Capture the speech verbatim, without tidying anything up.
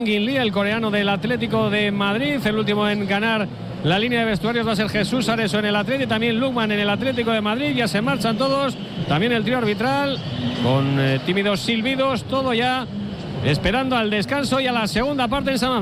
Lee, el coreano del Atlético de Madrid, el último en ganar la línea de vestuarios va a ser Jesús Areso en el Atlético, también Lukman en el Atlético de Madrid. Ya se marchan todos, también el trío arbitral con eh, tímidos silbidos, todo ya esperando al descanso y a la segunda parte en San Mamés.